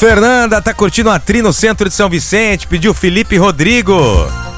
Fernanda tá curtindo a Tri no centro de São Vicente, pediu Felipe Rodrigo.